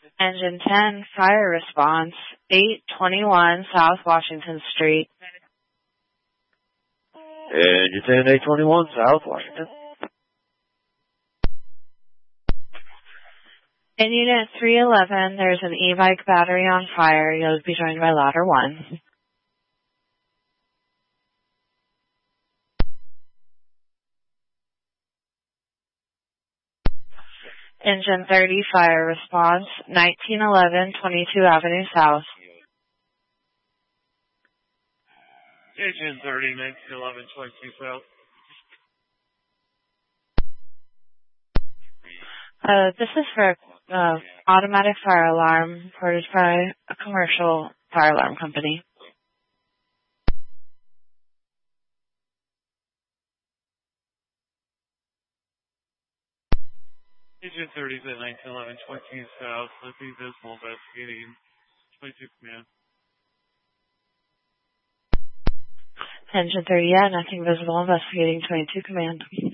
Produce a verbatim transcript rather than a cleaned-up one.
Engine ten, fire response, eight twenty-one South Washington Street. Engine ten, eight twenty-one South Washington. In Unit three eleven, there's an e-bike battery on fire. You'll be joined by ladder one. Engine thirty, fire response, nineteen eleven twenty-two Avenue South. Engine thirty, nineteen eleven twenty-two South. Uh, this is for uh, automatic fire alarm reported by a commercial fire alarm company. Engine thirty is at nineteen eleven twenty South. Let's be visible investigating. twenty-two command. Engine thirty, yeah, nothing visible, investigating twenty-two command.